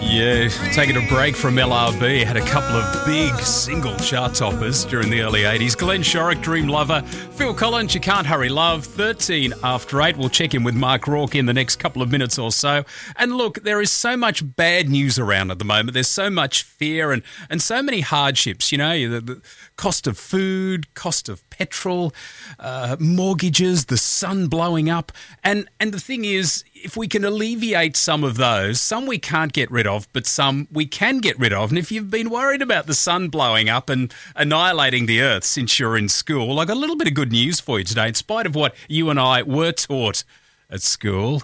Yeah, taking a break from LRB, had a couple of big single chart toppers during the early 80s. Glenn Shorrock, Dream Lover, Phil Collins, You Can't Hurry Love, 13 after 8. We'll check in with Mark Rourke in the next couple of minutes or so. And look, there is so much bad news around at the moment. There's so much fear and so many hardships, you know, the cost of food, cost of petrol, mortgages, the sun blowing up. And the thing is, if we can alleviate some of those, some we can't get rid of, but some we can get rid of. And if you've been worried about the sun blowing up and annihilating the earth since you're in school, I got a little bit of good news for you today, in spite of what you and I were taught at school.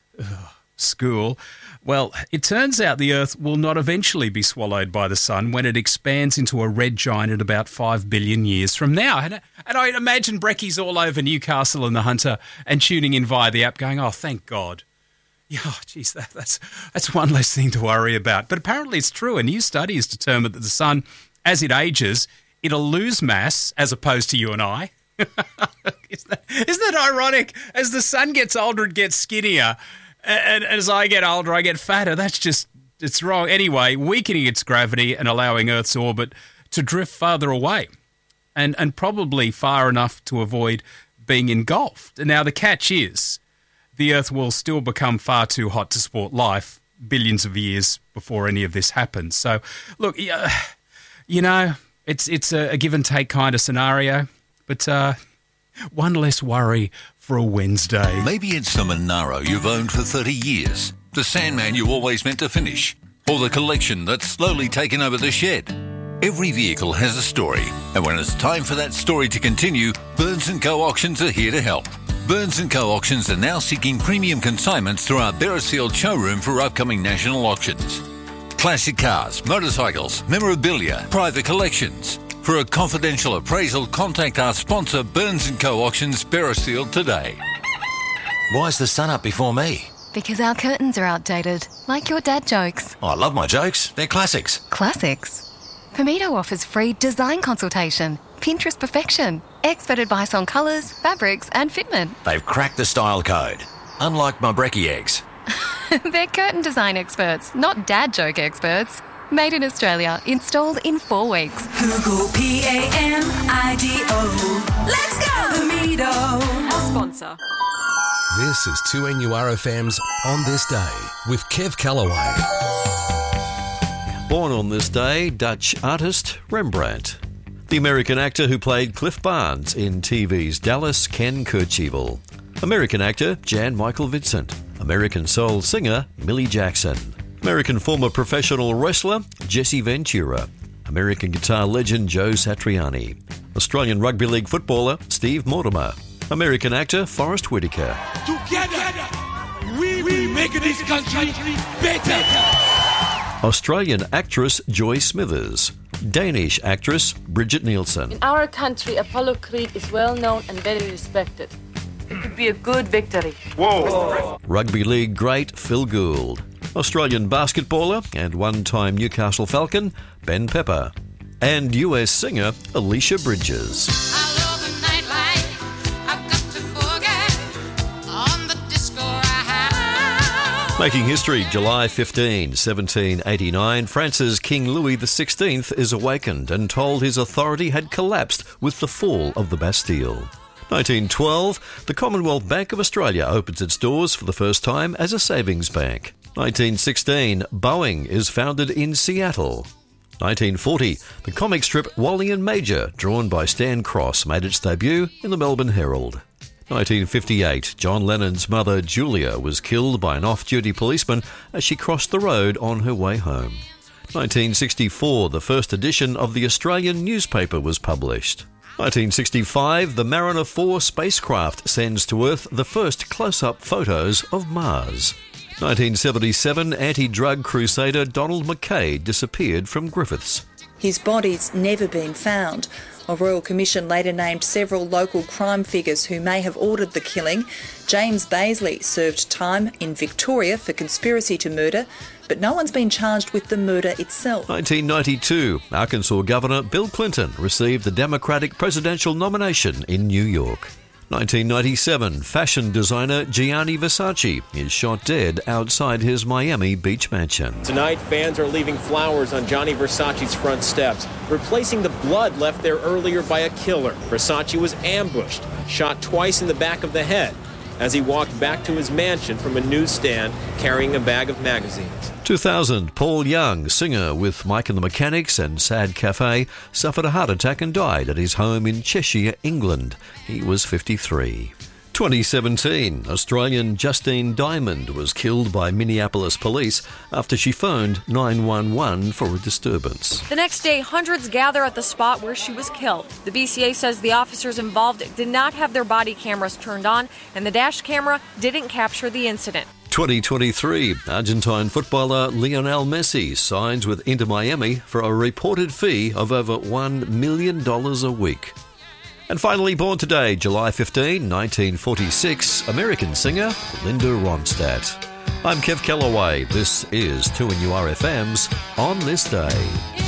Well, it turns out the Earth will not eventually be swallowed by the sun when it expands into a red giant at about 5 billion years from now. And I imagine Brecky's all over Newcastle and the Hunter and tuning in via the app going, oh, thank God. Yeah, geez, that's one less thing to worry about. But apparently it's true. A new study has determined that the sun, as it ages, it'll lose mass as opposed to you and I. Isn't that ironic? As the sun gets older, it gets skinnier. And as I get older, I get fatter. It's wrong. Anyway, weakening its gravity and allowing Earth's orbit to drift farther away and probably far enough to avoid being engulfed. And now the catch is the Earth will still become far too hot to support life billions of years before any of this happens. So, look, you know, it's a give and take kind of scenario, but one less worry for a Wednesday. Maybe it's the Monaro you've owned for 30 years, the Sandman you always meant to finish, or the collection that's slowly taken over the shed. Every vehicle has a story, and when it's time for that story to continue, Burns & Co. Auctions are here to help. Burns & Co. Auctions are now seeking premium consignments through our Beresfield showroom for upcoming national auctions. Classic cars, motorcycles, memorabilia, private collections. For a confidential appraisal, contact our sponsor, Burns & Co. Auctions, Beresfield today. Why's the sun up before me? Because our curtains are outdated, like your dad jokes. Oh, I love my jokes. They're classics. Classics? Pomito offers free design consultation, Pinterest perfection, expert advice on colours, fabrics and fitment. They've cracked the style code, unlike my brekkie eggs. They're curtain design experts, not dad joke experts. Made in Australia, installed in 4 weeks. Google PAMIDO. Let's go! Pomito. Our sponsor. This is 2NURFM's On This Day with Kev Callaway. Born on this day, Dutch artist Rembrandt. The American actor who played Cliff Barnes in TV's Dallas, Ken Kirchevel. American actor Jan Michael Vincent. American soul singer Millie Jackson. American former professional wrestler Jesse Ventura. American guitar legend Joe Satriani. Australian rugby league footballer Steve Mortimer. American actor Forrest Whitaker. Together, we will make this country better. Australian actress Joy Smithers. Danish actress Bridget Nielsen. In our country, Apollo Creed is well known and very respected. It could be a good victory. Whoa! Rugby league great Phil Gould. Australian basketballer and one-time Newcastle Falcon Ben Pepper. And US singer Alicia Bridges. Making history, July 15, 1789, France's King Louis XVI is awakened and told his authority had collapsed with the fall of the Bastille. 1912, the Commonwealth Bank of Australia opens its doors for the first time as a savings bank. 1916, Boeing is founded in Seattle. 1940, the comic strip Wally and Major, drawn by Stan Cross, made its debut in the Melbourne Herald. 1958, John Lennon's mother Julia was killed by an off-duty policeman as she crossed the road on her way home. 1964, the first edition of the Australian newspaper was published. 1965, the Mariner 4 spacecraft sends to Earth the first close-up photos of Mars. 1977, anti-drug crusader Donald McKay disappeared from Griffiths. His body's never been found. A Royal Commission later named several local crime figures who may have ordered the killing. James Baisley served time in Victoria for conspiracy to murder, but no one's been charged with the murder itself. 1992, Arkansas Governor Bill Clinton received the Democratic presidential nomination in New York. 1997, fashion designer Gianni Versace is shot dead outside his Miami Beach mansion. Tonight, fans are leaving flowers on Gianni Versace's front steps, replacing the blood left there earlier by a killer. Versace was ambushed, shot twice in the back of the head as he walked back to his mansion from a newsstand carrying a bag of magazines. 2000, Paul Young, singer with Mike and the Mechanics and Sad Cafe, suffered a heart attack and died at his home in Cheshire, England. He was 53. 2017, Australian Justine Diamond was killed by Minneapolis police after she phoned 911 for a disturbance. The next day, hundreds gather at the spot where she was killed. The BCA says the officers involved did not have their body cameras turned on, and the dash camera didn't capture the incident. 2023, Argentine footballer Lionel Messi signs with Inter Miami for a reported fee of over $1 million a week. And finally, born today, July 15, 1946, American singer Linda Ronstadt. I'm Kev Callaway. This is 2NURFM's On This Day.